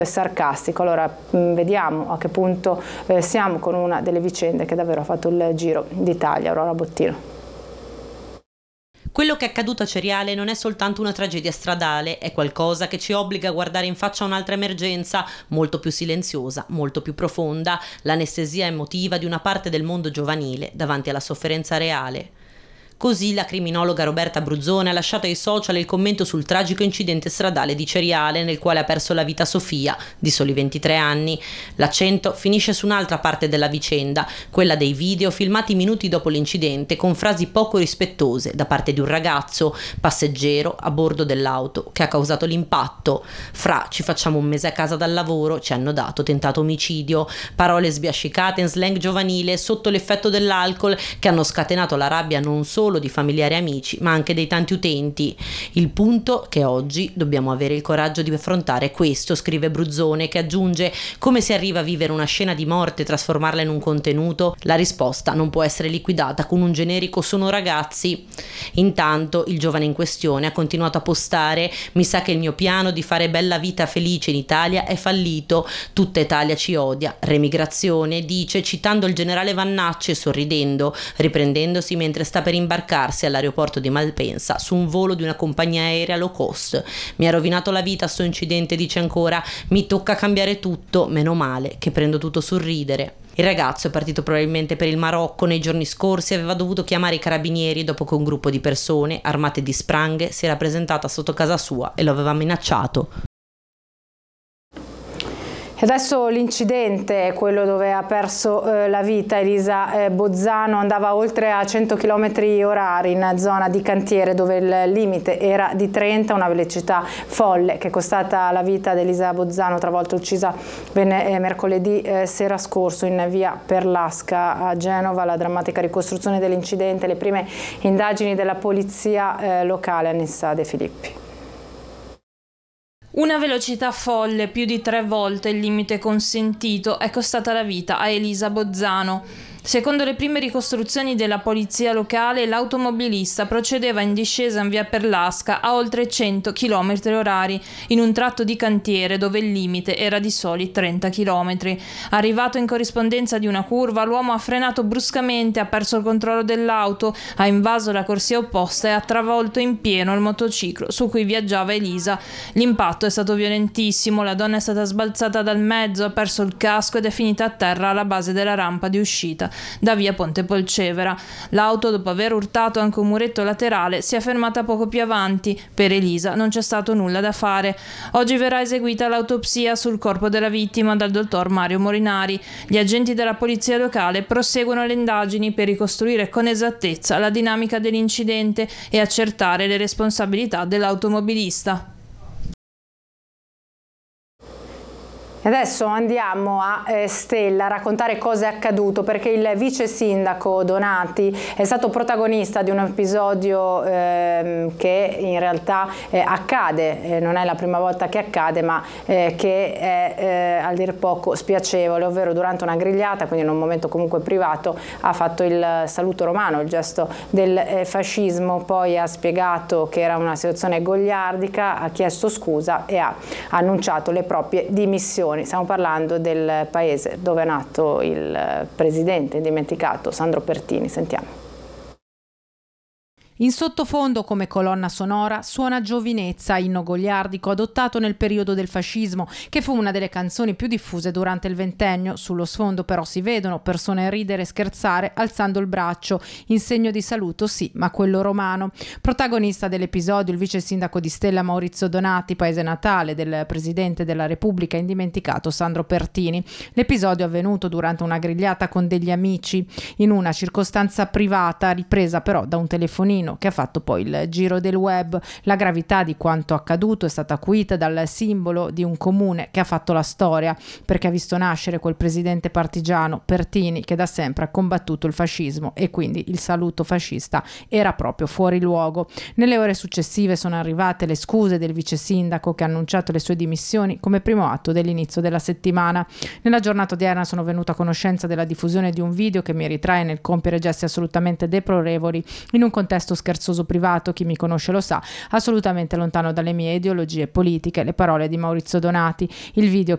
sarcastico. Allora vediamo a che punto siamo con una delle vicende che davvero ha fatto il giro d'Italia. Aurora Bottino. Quello che è accaduto a Ceriale non è soltanto una tragedia stradale, è qualcosa che ci obbliga a guardare in faccia un'altra emergenza, molto più silenziosa, molto più profonda, l'anestesia emotiva di una parte del mondo giovanile davanti alla sofferenza reale. Così la criminologa Roberta Bruzzone ha lasciato ai social il commento sul tragico incidente stradale di Ceriale nel quale ha perso la vita Sofia, di soli 23 anni. L'accento finisce su un'altra parte della vicenda, quella dei video filmati minuti dopo l'incidente con frasi poco rispettose da parte di un ragazzo, passeggero a bordo dell'auto, che ha causato l'impatto. Fra "ci facciamo un mese a casa dal lavoro", ci hanno dato "tentato omicidio", parole sbiascicate in slang giovanile sotto l'effetto dell'alcol che hanno scatenato la rabbia non solo di familiari e amici, ma anche dei tanti utenti. Il punto che oggi dobbiamo avere il coraggio di affrontare questo, scrive Bruzzone, che aggiunge: come si arriva a vivere una scena di morte e trasformarla in un contenuto? La risposta non può essere liquidata con un generico "sono ragazzi". Intanto il giovane in questione ha continuato a postare: "mi sa che il mio piano di fare bella vita felice in Italia è fallito, tutta Italia ci odia, remigrazione", dice, citando il generale Vannacci e sorridendo, riprendendosi mentre sta per imbarcarsi all'aeroporto di Malpensa su un volo di una compagnia aerea low cost. "Mi ha rovinato la vita sto incidente", dice ancora, "mi tocca cambiare tutto, meno male che prendo tutto sul ridere". Il ragazzo è partito probabilmente per il Marocco nei giorni scorsi e aveva dovuto chiamare i carabinieri dopo che un gruppo di persone armate di spranghe si era presentata sotto casa sua e lo aveva minacciato. Adesso l'incidente, quello dove ha perso la vita Elisa Bozzano, andava oltre a 100 km/h in zona di cantiere dove il limite era di 30, una velocità folle che è costata la vita ad Elisa Bozzano, travolta uccisa mercoledì sera scorso in via Perlasca a Genova. La drammatica ricostruzione dell'incidente, le prime indagini della polizia locale. Annissa De Filippi. Una velocità folle, più di 3 volte il limite consentito, è costata la vita a Elisa Bozzano. Secondo le prime ricostruzioni della polizia locale, l'automobilista procedeva in discesa in via Perlasca a oltre 100 km/h in un tratto di cantiere dove il limite era di soli 30 km. Arrivato in corrispondenza di una curva, l'uomo ha frenato bruscamente, ha perso il controllo dell'auto, ha invaso la corsia opposta e ha travolto in pieno il motociclo su cui viaggiava Elisa. L'impatto è stato violentissimo, la donna è stata sbalzata dal mezzo, ha perso il casco ed è finita a terra alla base della rampa di uscita da via Ponte Polcevera. L'auto, dopo aver urtato anche un muretto laterale, si è fermata poco più avanti. Per Elisa non c'è stato nulla da fare. Oggi verrà eseguita l'autopsia sul corpo della vittima dal dottor Mario Morinari. Gli agenti della polizia locale proseguono le indagini per ricostruire con esattezza la dinamica dell'incidente e accertare le responsabilità dell'automobilista. Adesso andiamo a Stella a raccontare cosa è accaduto, perché il vice sindaco Donati è stato protagonista di un episodio che in realtà accade, non è la prima volta che accade, ma che è a dir poco spiacevole, ovvero durante una grigliata, quindi in un momento comunque privato, ha fatto il saluto romano, il gesto del fascismo, poi ha spiegato che era una situazione goliardica, ha chiesto scusa e ha annunciato le proprie dimissioni. Stiamo parlando del paese dove è nato il presidente indimenticato Sandro Pertini. Sentiamo. In sottofondo, come colonna sonora, suona Giovinezza, inno goliardico adottato nel periodo del fascismo, che fu una delle canzoni più diffuse durante il ventennio. Sullo sfondo però si vedono persone ridere e scherzare alzando il braccio, in segno di saluto, sì, ma quello romano. Protagonista dell'episodio il vice sindaco di Stella Maurizio Donati, paese natale del presidente della Repubblica indimenticato Sandro Pertini. L'episodio è avvenuto durante una grigliata con degli amici, in una circostanza privata, ripresa però da un telefonino che ha fatto poi il giro del web. La gravità di quanto accaduto è stata acuita dal simbolo di un comune che ha fatto la storia, perché ha visto nascere quel presidente partigiano Pertini che da sempre ha combattuto il fascismo, e quindi il saluto fascista era proprio fuori luogo. Nelle ore successive sono arrivate le scuse del vice sindaco, che ha annunciato le sue dimissioni come primo atto dell'inizio della settimana. Nella giornata odierna sono venuta a conoscenza della diffusione di un video che mi ritrae nel compiere gesti assolutamente deplorevoli in un contesto scherzoso privato, chi mi conosce lo sa, assolutamente lontano dalle mie ideologie politiche. Le parole di Maurizio Donati. Il video